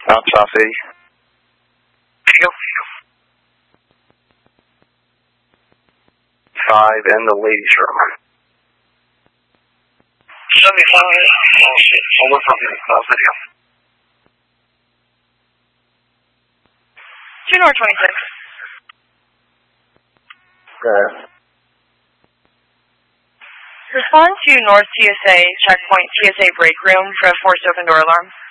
Out South 80. Video. 5 in the ladies' room. 75. Oh shit. I'll look for video. 2 North 26. Okay. Respond to North TSA checkpoint TSA break room for a forced open door alarm.